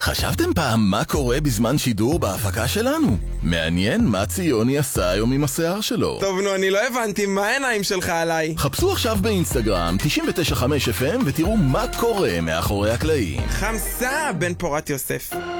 חשבתם פעם מה קורה בזמן שידור בהפקה שלנו? מעניין מה ציוני עשה היום עם השיער שלו. טוב, נו, אני לא הבנתי, מה העיניים שלך עליי? חפשו עכשיו באינסטגרם 99.5 FM ותראו מה קורה מאחורי הקלעים. חמסה, בן פורת יוסף.